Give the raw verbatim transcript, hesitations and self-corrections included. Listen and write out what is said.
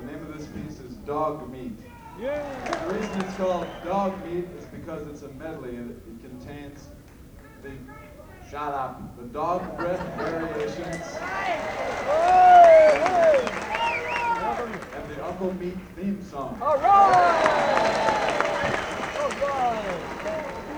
The name of this piece is Dog Meat. Yeah. The reason it's called Dog Meat is because it's a medley and it, it contains the shut up, the dog breath variations and the Uncle Meat theme song. All right. All right.